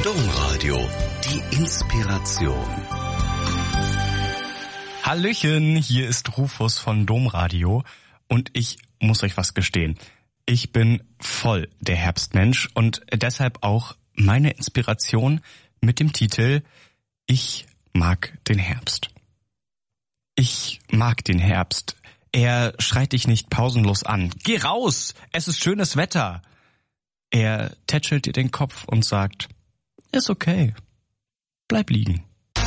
Domradio, die Inspiration. Hallöchen, hier ist Rufus von Domradio und ich muss euch was gestehen. Ich bin voll der Herbstmensch und deshalb auch meine Inspiration mit dem Titel Ich mag den Herbst. Ich mag den Herbst. Er schreit dich nicht pausenlos an. Geh raus, es ist schönes Wetter. Er tätschelt dir den Kopf und sagt, ist okay, bleib liegen.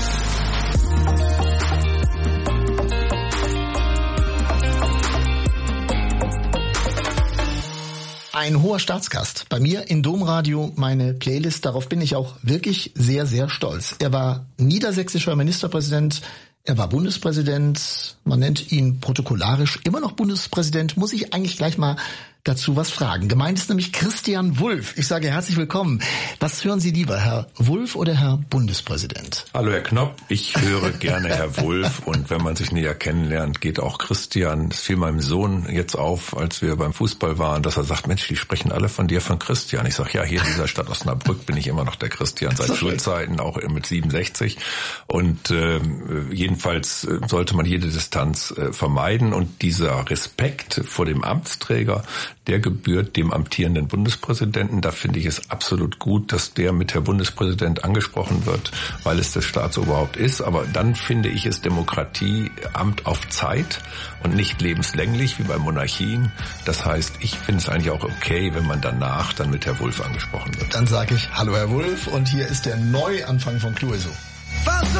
Ein hoher Staatsgast. Bei mir in Domradio meine Playlist. Darauf bin ich auch wirklich sehr, sehr stolz. Er war niedersächsischer Ministerpräsident. Er war Bundespräsident. Man nennt ihn protokollarisch immer noch Bundespräsident. Muss ich eigentlich gleich mal dazu was fragen. Gemeint ist nämlich Christian Wulff. Ich sage herzlich willkommen. Was hören Sie lieber, Herr Wulff oder Herr Bundespräsident? Hallo Herr Knopp, ich höre gerne Herr Wulff und wenn man sich näher kennenlernt, geht auch Christian. Es fiel meinem Sohn jetzt auf, als wir beim Fußball waren, dass er sagt, Mensch, die sprechen alle von dir, von Christian. Ich sage, ja, hier in dieser Stadt Osnabrück bin ich immer noch der Christian, seit Schulzeiten, auch mit 67. Und jedenfalls sollte man jede Distanz vermeiden und dieser Respekt vor dem Amtsträger, der gebührt dem amtierenden Bundespräsidenten. Da finde ich es absolut gut, dass der mit Herr Bundespräsident angesprochen wird, weil es das Staatsoberhaupt ist. Aber dann finde ich es Demokratieamt auf Zeit und nicht lebenslänglich wie bei Monarchien. Das heißt, ich finde es eigentlich auch okay, wenn man danach dann mit Herr Wulff angesprochen wird. Dann sage ich, hallo Herr Wulff und hier ist der Neuanfang von Clueso.